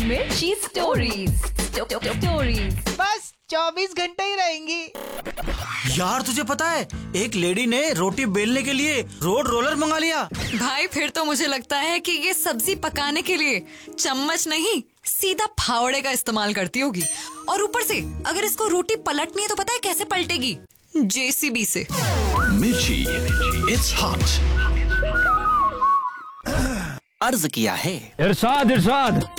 मिर्ची स्टोरीज। बस 24 घंटे ही रहेंगी। यार तुझे पता है, एक लेडी ने रोटी बेलने के लिए रोड रोलर मंगा लिया। भाई फिर तो मुझे लगता है कि ये सब्जी पकाने के लिए चम्मच नहीं, सीधा फावड़े का इस्तेमाल करती होगी। और ऊपर से अगर इसको रोटी पलटनी है तो पता है कैसे पलटेगी? JCB से। मिर्ची, it's hot। अर्ज किया है इरशाद इरशाद